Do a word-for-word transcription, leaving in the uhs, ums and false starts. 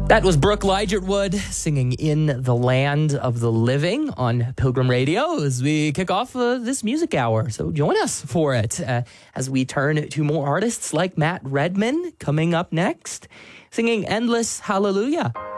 That was Brooke Ligertwood singing In the Land of the Living on Pilgrim Radio as we kick off uh, this music hour. So join us for it uh, as we turn to more artists like Matt Redman coming up next, singing Endless Hallelujah.